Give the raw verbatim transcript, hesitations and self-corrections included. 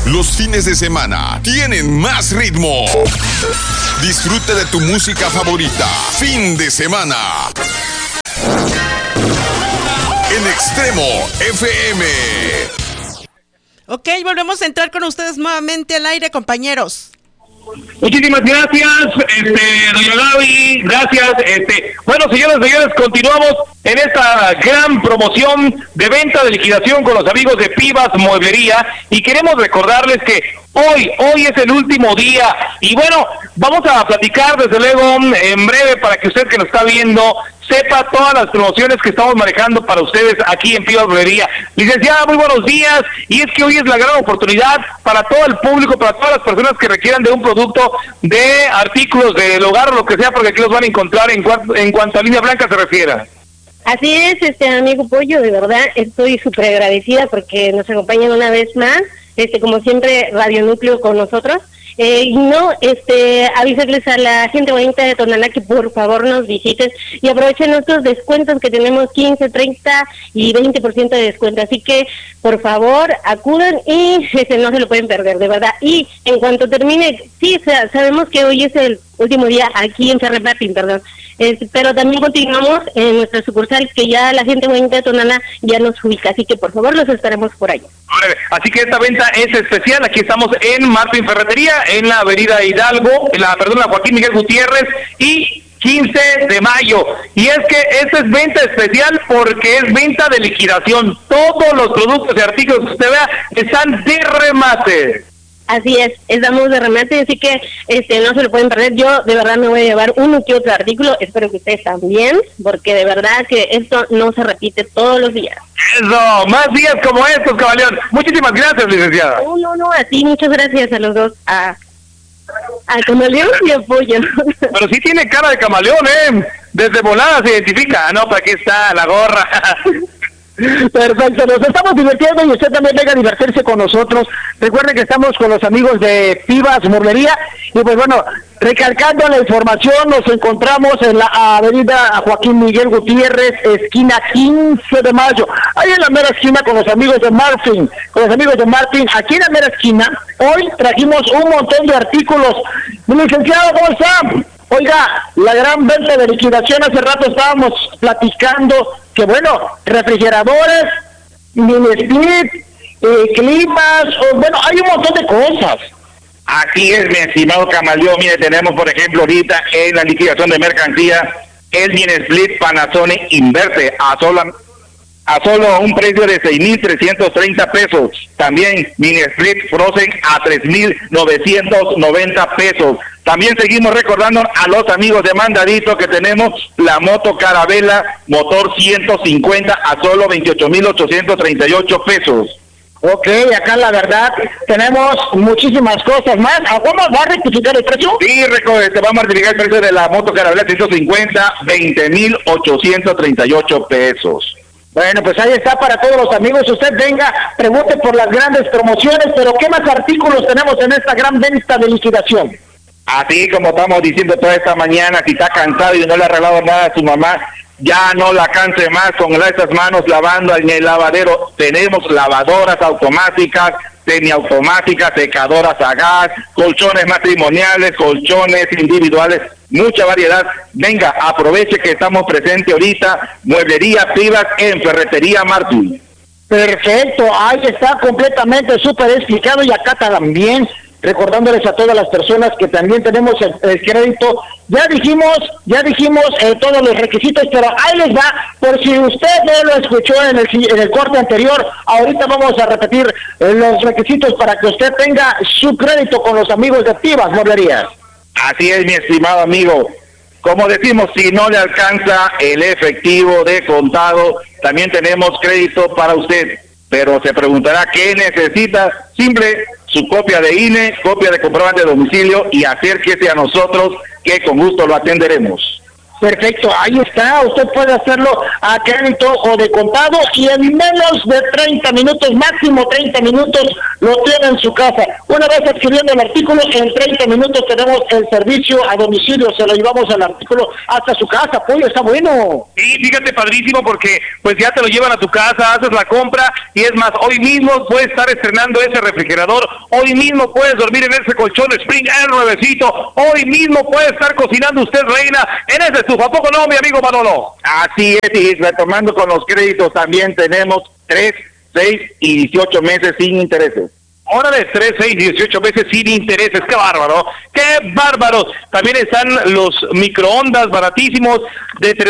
Los fines de semana tienen más ritmo. Disfruta de tu música favorita. Fin de semana. En Extremo F M. Ok, volvemos a entrar con ustedes nuevamente al aire, compañeros. Muchísimas gracias, este, doña Gaby, gracias, este, bueno, señoras y señores, continuamos en esta gran promoción de venta de liquidación con los amigos de Pivas Mueblería, y queremos recordarles que hoy, hoy es el último día, y bueno, vamos a platicar desde luego en breve para que usted que nos está viendo sepa todas las promociones que estamos manejando para ustedes aquí en Pivas Mueblería. Licenciada, muy buenos días, y es que hoy es la gran oportunidad para todo el público, para todas las personas que requieran de un producto de artículos del hogar o lo que sea, porque aquí los van a encontrar en cuanto, en cuanto a línea blanca se refiera. Así es, este amigo Pollo, de verdad estoy súper agradecida porque nos acompañan una vez más, este como siempre Radio Núcleo con nosotros. Eh, y no, este, avisarles a la gente bonita de Tonalá que por favor nos visiten y aprovechen nuestros descuentos que tenemos quince, treinta y veinte por ciento de descuento, así que por favor acudan y este, no se lo pueden perder, de verdad. Y en cuanto termine, sí, sabemos que hoy es el último día aquí en Ferrer Martín, perdón, es, pero también continuamos en nuestra sucursal que ya la gente bonita de Tonalá ya nos ubica, así que por favor los esperamos por ahí. Así que esta venta es especial, aquí estamos en Martín Ferretería, en la avenida Hidalgo, en la, perdón, la Joaquín Miguel Gutiérrez y quince de mayo, y es que esta es venta especial porque es venta de liquidación, todos los productos y artículos que usted vea están de remate. Así es, estamos de remate, así que este no se lo pueden perder. Yo de verdad me voy a llevar uno que otro artículo, espero que ustedes también, porque de verdad que esto no se repite todos los días. Eso, más días como estos, caballón. Muchísimas gracias, licenciada. No, no, no, a ti, muchas gracias a los dos, a, a Camaleón y a Pollo. Pero sí tiene cara de camaleón, ¿eh? Desde volada se identifica. Ah, no, para aquí está la gorra. Perfecto, nos estamos divirtiendo y usted también venga a divertirse con nosotros. Recuerden que estamos con los amigos de Pivas Mueblería y pues bueno, recalcando la información, nos encontramos en la avenida Joaquín Miguel Gutiérrez, esquina quince de mayo, ahí en la mera esquina con los amigos de Martin, con los amigos de Martin, aquí en la mera esquina. Hoy trajimos un montón de artículos. Mi licenciado, ¿cómo está? Oiga, la gran venta de liquidación, hace rato estábamos platicando que bueno, refrigeradores, mini split, eh, climas, oh, bueno, hay un montón de cosas. Así es, mi estimado Camaleón. Mire, tenemos por ejemplo ahorita en la liquidación de mercancía el mini split Panasonic Inverte a solo, a solo un precio de seis mil trescientos treinta pesos. También mini split Frozen a tres mil novecientos noventa pesos. También seguimos recordando a los amigos de Mandadito que tenemos la moto Carabela motor ciento cincuenta a solo veintiocho mil ochocientos treinta y ocho pesos. Ok, acá la verdad tenemos muchísimas cosas más. ¿Vamos a rectificar el precio? Sí, te vamos a rectificar el precio de la moto Carabela ciento cincuenta, veinte mil ochocientos treinta y ocho pesos. Bueno, pues ahí está para todos los amigos. Usted venga, pregunte por las grandes promociones, pero ¿qué más artículos tenemos en esta gran venta de liquidación? Así como estamos diciendo toda esta mañana, si está cansado y no le ha arreglado nada a su mamá, ya no la canse más con esas manos lavando en el lavadero. Tenemos lavadoras automáticas, semiautomáticas, secadoras a gas, colchones matrimoniales, colchones individuales, mucha variedad. Venga, aproveche que estamos presentes ahorita, Mueblería Pivas en Ferretería Martín. Perfecto, ahí está completamente súper explicado y acá también recordándoles a todas las personas que también tenemos el, el crédito. Ya dijimos, ya dijimos eh, todos los requisitos, pero ahí les va, por si usted no lo escuchó en el, en el corte anterior, ahorita vamos a repetir eh, los requisitos para que usted tenga su crédito con los amigos de Pivas Mueblería. Así es, mi estimado amigo. Como decimos, si no le alcanza el efectivo de contado, también tenemos crédito para usted. Pero se preguntará qué necesita. Simple, su copia de I N E, copia de comprobante de domicilio y acérquese a nosotros que con gusto lo atenderemos. Perfecto, ahí está, usted puede hacerlo a crédito o de contado y en menos de treinta minutos, máximo treinta minutos, lo tiene en su casa. Una vez adquiriendo el artículo, en treinta minutos tenemos el servicio a domicilio, se lo llevamos al artículo hasta su casa, Pollo, está bueno. Sí, fíjate, padrísimo, porque pues ya te lo llevan a tu casa, haces la compra, y es más, hoy mismo puedes estar estrenando ese refrigerador, hoy mismo puedes dormir en ese colchón Spring Air nuevecito, hoy mismo puede estar cocinando usted, reina, en ese estufa, ¿a poco no, mi amigo Manolo? Así es, y retomando con los créditos, también tenemos tres, seis y dieciocho meses sin intereses. Órale, tres, seis, dieciocho meses sin intereses, qué bárbaro, qué bárbaro. También están los microondas baratísimos de